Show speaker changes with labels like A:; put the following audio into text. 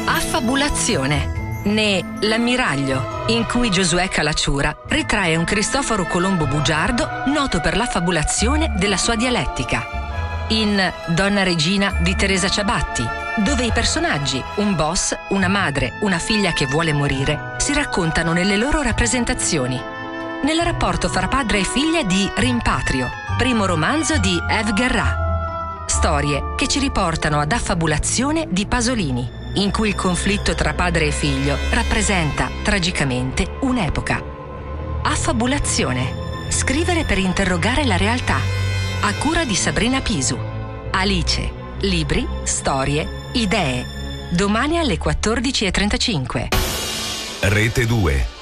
A: Affabulazione, né L'ammiraglio, in cui Giosuè Calacciura ritrae un Cristoforo Colombo bugiardo noto per l'affabulazione della sua dialettica. In Donna Regina di Teresa Ciabatti, dove i personaggi, un boss, una madre, una figlia che vuole morire, si raccontano nelle loro rappresentazioni. Nel rapporto fra padre e figlia di Rimpatrio, primo romanzo di Ève Guerrat. Storie che ci riportano ad Affabulazione di Pasolini, in cui il conflitto tra padre e figlio rappresenta tragicamente un'epoca. Affabulazione. Scrivere per interrogare la realtà. A cura di Sabrina Pisu. Alice. Libri, storie, idee. Domani alle 14:35.
B: Rete 2.